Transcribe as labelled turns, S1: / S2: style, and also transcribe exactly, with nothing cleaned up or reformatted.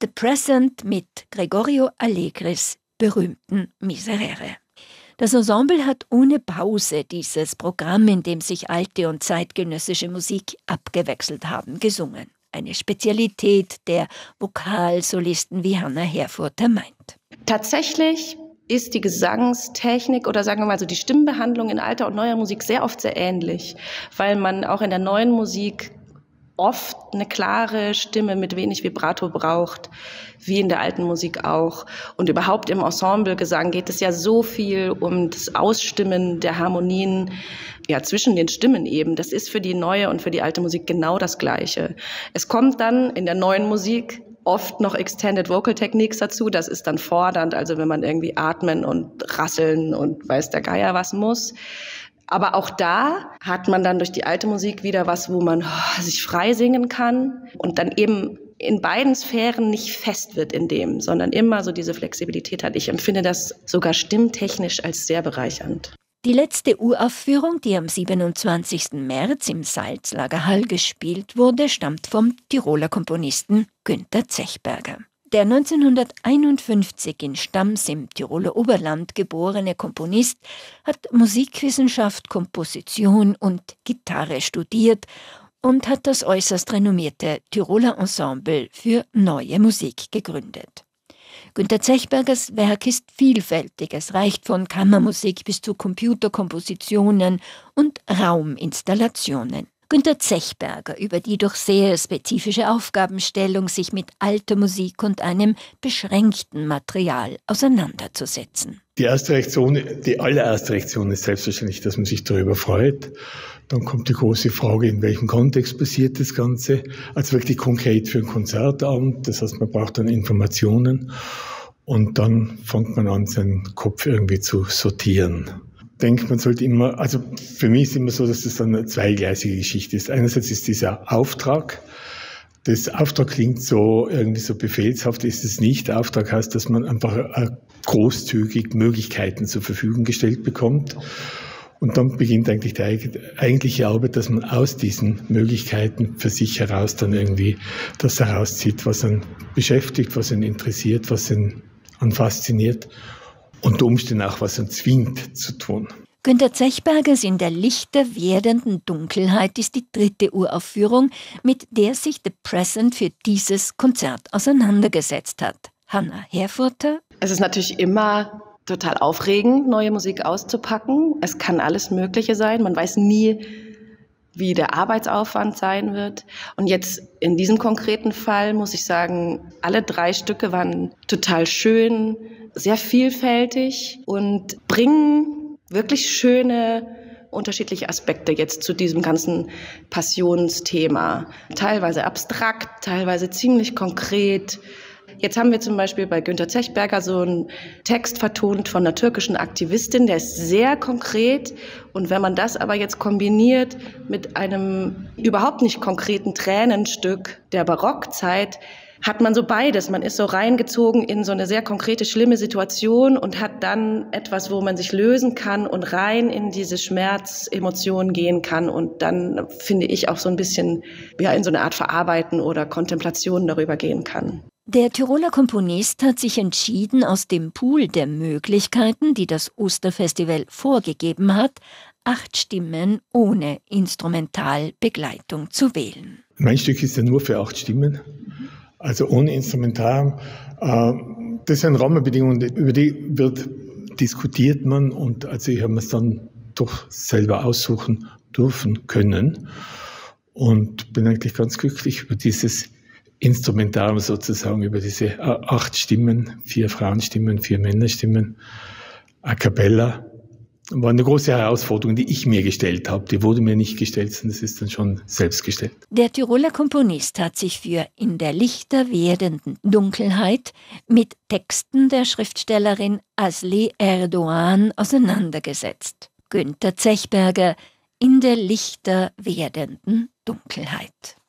S1: The Present mit Gregorio Allegris berühmten Miserere. Das Ensemble hat ohne Pause dieses Programm, in dem sich alte und zeitgenössische Musik abgewechselt haben, gesungen. Eine Spezialität der Vokalsolisten, wie Hannah Herfurter meint.
S2: Tatsächlich ist die Gesangstechnik oder sagen wir mal so die Stimmbehandlung in alter und neuer Musik sehr oft sehr ähnlich, weil man auch in der neuen Musik oft eine klare Stimme mit wenig Vibrato braucht, wie in der alten Musik auch. Und überhaupt im Ensemblegesang geht es ja so viel um das Ausstimmen der Harmonien, ja, zwischen den Stimmen eben. Das ist für die neue und für die alte Musik genau das Gleiche. Es kommt dann in der neuen Musik oft noch Extended Vocal Techniques dazu. Das ist dann fordernd, also wenn man irgendwie atmen und rasseln und weiß der Geier was muss. Aber auch da hat man dann durch die alte Musik wieder was, wo man oh, sich frei singen kann und dann eben in beiden Sphären nicht fest wird in dem, sondern immer so diese Flexibilität hat. Ich empfinde das sogar stimmtechnisch als sehr bereichernd.
S1: Die letzte Uraufführung, die am siebenundzwanzigsten März im Salzlagerhall gespielt wurde, stammt vom Tiroler Komponisten Günter Zechberger. Der neunzehnhunderteinundfünfzig in Stams im Tiroler Oberland geborene Komponist hat Musikwissenschaft, Komposition und Gitarre studiert und hat das äußerst renommierte Tiroler Ensemble für Neue Musik gegründet. Günter Zechbergers Werk ist vielfältig. Es reicht von Kammermusik bis zu Computerkompositionen und Rauminstallationen. Günter Zechberger über die durch sehr spezifische Aufgabenstellung, sich mit alter Musik und einem beschränkten Material auseinanderzusetzen.
S3: Die erste Reaktion, die allererste Reaktion ist selbstverständlich, dass man sich darüber freut. Dann kommt die große Frage, in welchem Kontext passiert das Ganze? Also wirklich konkret für ein Konzertabend. Das heißt, man braucht dann Informationen und dann fängt man an, seinen Kopf irgendwie zu sortieren. Ich denke, man sollte immer, also für mich ist es immer so, dass das dann eine zweigleisige Geschichte ist. Einerseits ist dieser Auftrag. Das Auftrag klingt so, irgendwie so befehlshaft ist es nicht. Der Auftrag heißt, dass man einfach großzügig Möglichkeiten zur Verfügung gestellt bekommt. Und dann beginnt eigentlich die eigentliche Arbeit, dass man aus diesen Möglichkeiten für sich heraus dann irgendwie das herauszieht, was einen beschäftigt, was einen interessiert, was einen fasziniert. Und unter Umständen auch, was uns zwingt zu tun.
S1: Günter Zechbergers In der lichter werdenden Dunkelheit ist die dritte Uraufführung, mit der sich The Present für dieses Konzert auseinandergesetzt hat. Hannah Herfurter.
S2: Es ist natürlich immer total aufregend, neue Musik auszupacken. Es kann alles Mögliche sein. Man weiß nie, wie der Arbeitsaufwand sein wird. Und jetzt in diesem konkreten Fall muss ich sagen, alle drei Stücke waren total schön, sehr vielfältig und bringen wirklich schöne unterschiedliche Aspekte jetzt zu diesem ganzen Passionsthema. Teilweise abstrakt, teilweise ziemlich konkret. Jetzt haben wir zum Beispiel bei Günter Zechberger so einen Text vertont von einer türkischen Aktivistin, der ist sehr konkret. Und wenn man das aber jetzt kombiniert mit einem überhaupt nicht konkreten Tränenstück der Barockzeit, hat man so beides. Man ist so reingezogen in so eine sehr konkrete, schlimme Situation und hat dann etwas, wo man sich lösen kann und rein in diese Schmerzemotionen gehen kann und dann, finde ich, auch so ein bisschen ja, in so eine Art Verarbeiten oder Kontemplation darüber gehen kann.
S1: Der Tiroler Komponist hat sich entschieden, aus dem Pool der Möglichkeiten, die das Osterfestival vorgegeben hat, acht Stimmen ohne Instrumentalbegleitung zu wählen.
S3: Mein Stück ist ja nur für acht Stimmen. Also ohne Instrumentarium. Das sind Rahmenbedingungen, über die wird diskutiert man und also ich habe mir es dann doch selber aussuchen dürfen können und bin eigentlich ganz glücklich über dieses Instrumentarium sozusagen, über diese acht Stimmen, vier Frauenstimmen, vier Männerstimmen, a cappella. War eine große Herausforderung, die ich mir gestellt habe. Die wurde mir nicht gestellt, sondern es ist dann schon selbst gestellt.
S1: Der Tiroler Komponist hat sich für In der lichter werdenden Dunkelheit mit Texten der Schriftstellerin Asli Erdoğan auseinandergesetzt. Günter Zechberger In der lichter werdenden Dunkelheit.